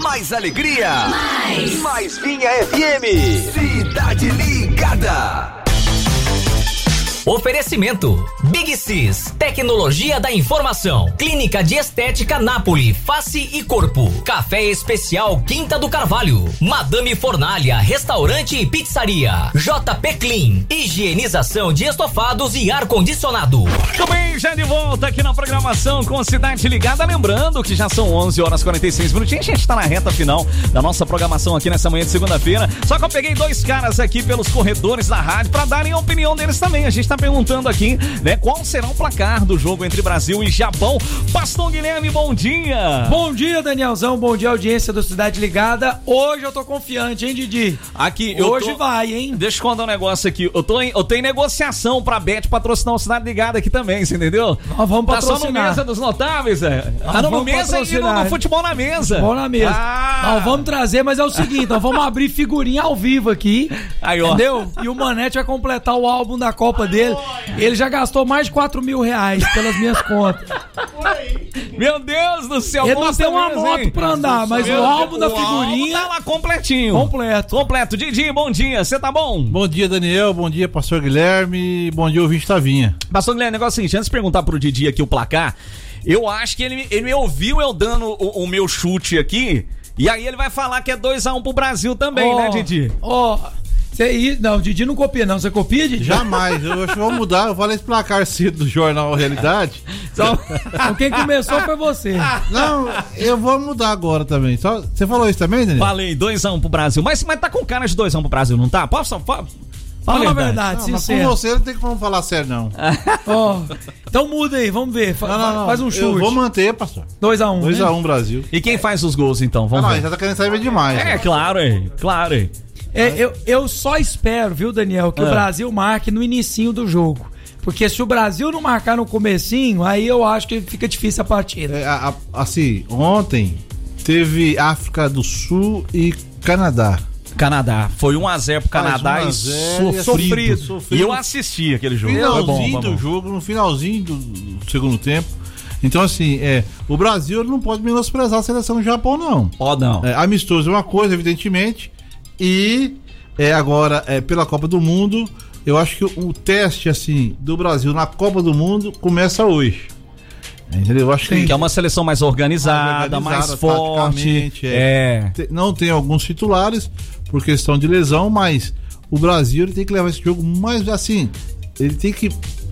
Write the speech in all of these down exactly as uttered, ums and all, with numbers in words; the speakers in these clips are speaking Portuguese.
mais alegria, mais, mais Vinha F M. Cidade Ligada. Oferecimento Big Cis, tecnologia da informação, Clínica de Estética Napoli, face e corpo, Café Especial Quinta do Carvalho, Madame Fornalha, restaurante e pizzaria, J P Clean, higienização de estofados e ar-condicionado. Tudo bem, já de volta aqui na programação com Cidade Ligada, lembrando que já são onze horas e quarenta e seis minutinhos, a gente tá na reta final da nossa programação aqui nessa manhã de segunda-feira, só que eu peguei dois caras aqui pelos corredores da rádio pra darem a opinião deles também. A gente tá perguntando aqui, né, qual será o placar do jogo entre Brasil e Japão. Pastor Guilherme, bom dia. Bom dia, Danielzão, bom dia, audiência do Cidade Ligada. Hoje eu tô confiante, hein, Didi? Aqui, eu Hoje tô... vai, hein? Deixa eu contar um negócio aqui, eu tô em, eu tô em negociação pra Bet patrocinar o Cidade Ligada aqui também, você entendeu? Nós vamos patrocinar. Tá só no Mesa dos Notáveis, é? Ah, não, no Mesa e no, no Futebol na Mesa. Futebol na Mesa. Ah. Nós vamos trazer, mas é o seguinte, nós vamos abrir figurinha ao vivo aqui, aí, ó. Entendeu? E o Manete vai completar o álbum da Copa dele. Ele já gastou mais de quatro mil reais pelas minhas contas. Meu Deus do céu. Ele não tem uma mesmo, moto hein? pra andar, mas Meu o álbum Deus, da figurinha... O álbum tá lá completinho. Completo. Completo. Didi, bom dia. Você tá bom? Bom dia, Daniel. Bom dia, pastor Guilherme. Bom dia, ouvinte Tavinha. Pastor Guilherme, negócio é o seguinte, antes de perguntar pro Didi aqui o placar, eu acho que ele, ele me ouviu eu dando o, o meu chute aqui, e aí ele vai falar que é dois a um pro Brasil também, oh, né, Didi? Ó... Oh. Cê, não, o Didi não copia, não. Você copia, Didi? Jamais. Eu acho que vou mudar. Eu falei esse placar cedo do Jornal Realidade. Só... Então, quem começou foi você. Não, eu vou mudar agora também. Só... Você falou isso também, Daniel? Falei, dois a um pro Brasil. Mas, mas tá com cara de dois a um pro Brasil, não tá? Posso, fala, fala a verdade, não, mas sincero. com você não tem como falar sério, não. Oh, então muda aí, vamos ver. Fa- não, não, não. Faz um chute. Eu vou manter, pastor. dois a um. dois a um Brasil. E quem faz os gols, então? Vamos Ah, não, ver. já tá querendo saber demais. É, né? claro, é. Claro, é. É, eu, eu só espero, viu, Daniel, que ah. o Brasil marque no inicinho do jogo. Porque se o Brasil não marcar no comecinho, aí eu acho que fica difícil a partida. É, a, a, assim, ontem teve África do Sul e Canadá. Canadá. Foi um a zero pro Canadá Mas e um a zero sofrido. sofrido, sofrido. E eu assisti aquele jogo. Finalzinho Foi bom, foi do bom. jogo, no finalzinho do, do segundo tempo. Então, assim, é, o Brasil não pode menosprezar a seleção do Japão, não. Ó, não. É, amistoso é uma coisa, evidentemente. E é, agora, é, pela Copa do Mundo, eu acho que o, o teste, assim, do Brasil na Copa do Mundo começa hoje. Entendeu? Eu acho que, Que é uma seleção mais organizada, mais, organizada, forte. taticamente, É. Te- Não tem alguns titulares por questão de lesão, mas o Brasil ele tem que levar esse jogo mais assim. Ele tem que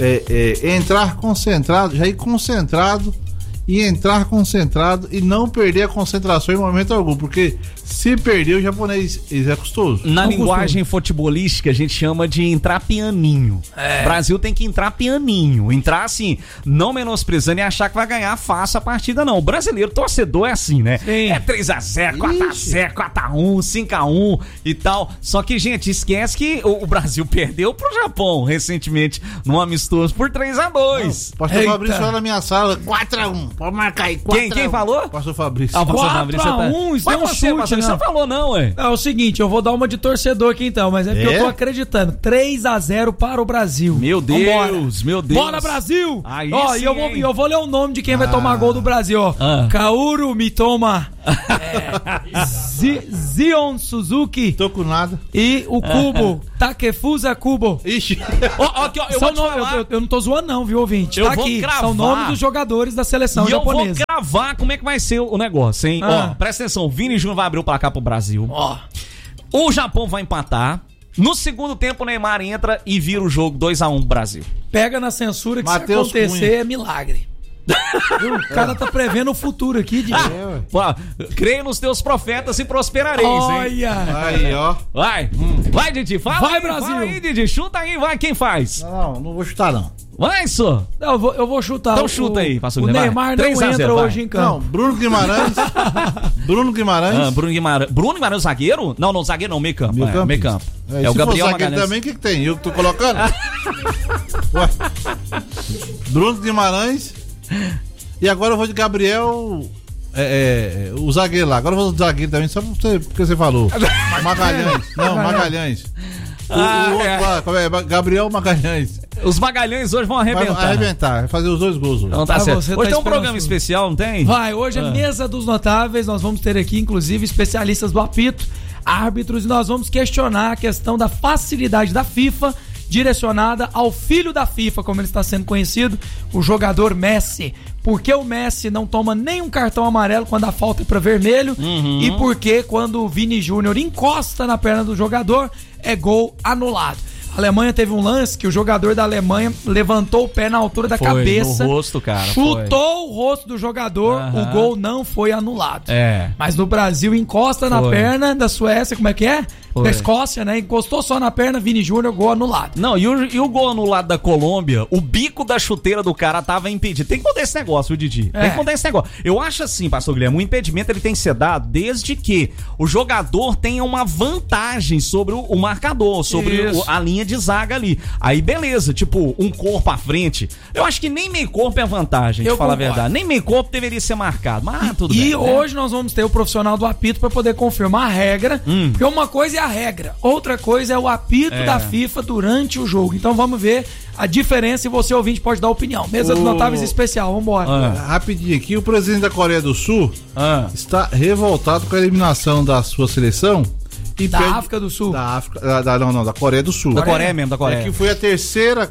é, é, entrar concentrado, já ir concentrado e entrar concentrado e não perder a concentração em momento algum, porque se perder o japonês ele é custoso. Na Não linguagem futebolística a gente chama de entrar pianinho. O Brasil tem que entrar pianinho, entrar assim, não menosprezando e achar que vai ganhar fácil a partida, não. O brasileiro torcedor é assim, né? Sim. É três a zero, quatro a zero, quatro a um, cinco a um e tal. Só que, gente, esquece que o, o Brasil perdeu pro Japão recentemente num amistoso por três a dois. Pastor Eita. Fabrício lá na minha sala, quatro a um, pode marcar aí, quatro Quem, quem a um. falou? Pastor Fabrício. Ah, o pastor quatro Fabrício a um, isso Mas é um você, chute, pastor, não. você não falou não, ué. É o seguinte, eu vou dar uma de torcedor aqui então, mas é porque É? eu tô acreditando. três a zero para o Brasil. Meu Deus, Vambora. meu Deus. Bora, Brasil! Aí Ó, sim, e eu vou, hein? e eu vou ler o nome de quem vai tomar gol do Brasil, ó. Ah. Kaoru Mitoma, é, Zi- Zion Suzuki Tô com nada. e o Kubo, Takefusa Kubo. Ixi. Ó, ó, aqui, ó, eu São vou te nome- falar. eu, eu não tô zoando não, viu, ouvinte? Eu Tá vou aqui, cravar. são nomes dos jogadores da seleção E eu japonesa. vou gravar como é que vai ser o negócio, hein? Ah. Ó, presta atenção, o Vini Júnior vai abrir o placar pro Brasil. Ó, O Japão vai empatar. No segundo tempo, o Neymar entra e vira o jogo dois a um pro Brasil. pega na censura que Mateus se acontecer Cunha. é milagre. Viu? O cara tá prevendo o futuro aqui, de Ó, creio nos teus profetas e prosperareis, hein? Olha! Aí, ó. Vai, vai, Didi, fala Vai, aí, Brasil. fala aí, Didi, chuta aí, vai, quem faz? Não, não vou chutar, não. Vai, só. Não, eu, vou, eu vou chutar. Então o, chuta aí, pastor O Guilherme, Neymar vai. não três a zero, entra vai. hoje em Não, campo. Bruno Guimarães. Bruno Guimarães. Ah, Bruno Guimarães. Bruno Guimarães, zagueiro? Não, não, zagueiro não, meio campo. Meio é, campo. meio campo. É, É, o se Gabriel for zagueiro Magalhães. também, o que, que tem? Eu que tô colocando? Ué. Bruno Guimarães. E agora eu vou de Gabriel. É, é, o zagueiro lá. Agora eu vou de zagueiro também, só você, porque você falou. Magalhães. Não, Magalhães. O, Ah, o outro é. lá, como é? Gabriel Magalhães. Os Magalhães hoje vão arrebentar. Vai arrebentar, vai fazer os dois gols hoje. Então tá Ah, certo. você Hoje tá tem um programa esperançoso. especial, não tem? Vai, hoje é Ah. Mesa dos Notáveis, nós vamos ter aqui, inclusive, especialistas do apito, árbitros, e nós vamos questionar a questão da facilidade da FIFA direcionada ao filho da FIFA, como ele está sendo conhecido, o jogador Messi. Por que o Messi não toma nenhum cartão amarelo quando a falta é para vermelho? Uhum. E por que quando o Vini Júnior encosta na perna do jogador, é gol anulado? A Alemanha teve um lance que o jogador da Alemanha levantou o pé na altura da Foi, cabeça, no rosto, cara, chutou o rosto do jogador, Aham. o gol não foi anulado. É. Mas no Brasil encosta na Foi. perna da Suécia, como é que é? Foi. Da Escócia, né? Encostou só na perna, Vini Júnior, gol anulado. Não, e o, e o gol anulado da Colômbia, o bico da chuteira do cara tava impedido. Tem que mudar esse negócio, viu, Didi? É. Tem que mudar esse negócio. Eu acho assim, pastor Guilherme, o impedimento ele tem que ser dado desde que o jogador tenha uma vantagem sobre o, o marcador, sobre o, a linha de zaga ali. Aí beleza, tipo, um corpo à frente. Eu acho que nem meio corpo é vantagem, Eu de falar a concordo. verdade. Nem meio corpo deveria ser marcado. Mas ah, tudo bem. E né? hoje nós vamos ter o profissional do apito para poder confirmar a regra, Hum. porque uma coisa é a regra, outra coisa é o apito É. da FIFA durante o jogo. Então vamos ver a diferença e você, ouvinte, pode dar opinião. Mesa dos O- Notáveis especial, vambora. Ah. Rapidinho aqui, o presidente da Coreia do Sul Ah. está revoltado com a eliminação da sua seleção. E Da pede- África do Sul. Da África, da, da- não, não, da Coreia do Sul. Da Coreia mesmo, da Coreia. É que foi a terceira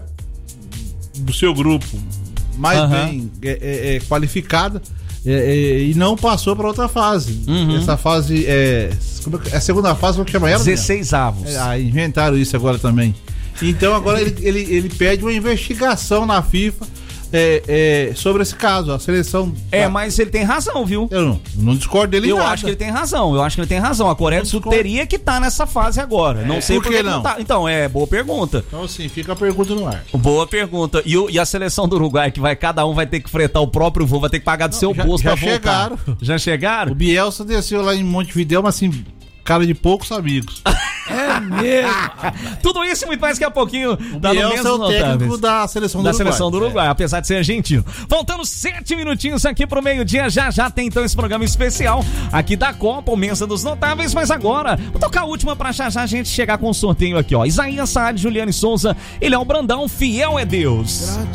do seu grupo mais Aham. bem é, é, é, qualificada é, é, e não passou para outra fase. Uhum. Essa fase é, como é que- é a segunda fase, como que chama ela? dezesseis avos. É, ah, inventaram isso agora também. Então agora ele, ele, ele pede uma investigação na FIFA é, é, sobre esse caso, a seleção. É, da- mas ele tem razão, viu? eu não, não discordo dele em Eu nada. acho que ele tem razão, eu acho que ele tem razão. A Coreia do Sul discordo. teria que estar nessa fase agora. Não sei por que não? tá. Então, é, boa pergunta. Então assim, fica a pergunta no ar. Boa pergunta. E, o- e a seleção do Uruguai, que vai, cada um vai ter que fretar o próprio voo, vai ter que pagar do seu já- bolso já pra voltar. chegaram. Já chegaram? O Bielsa desceu lá em Montevidéu, mas assim, cara de poucos amigos. É mesmo. Tudo isso e muito mais que a pouquinho. O Tá no Bielsa Mesmo é o técnico Notáveis. da seleção do Da Uruguai. seleção do Uruguai, apesar de ser argentino. Faltando sete minutinhos aqui pro meio-dia, já já tem então esse programa especial aqui da Copa, o Mesa dos Notáveis, mas agora, vou tocar a última pra já já a gente chegar com o sorteio aqui, ó. Isaías Saad, Juliane Souza, ele é o Brandão, fiel é Deus.